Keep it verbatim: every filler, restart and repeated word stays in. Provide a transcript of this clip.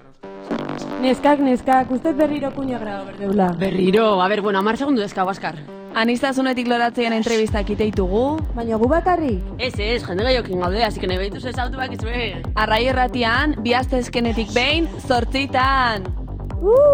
Neskak, neskak, ustez berriro kuña grado berdeula. Berriro, a ber, bueno, amar segundu dezka, Baskar. Anistasunetik loratzean entrevistak iteitugu. Baina gu bakarrik? Ez, ez, jende gaiokin gaude, así que nahi behituz ez autu bakizue. Arrai erratian, bi astezkenetik behin, zortzitan. Uh!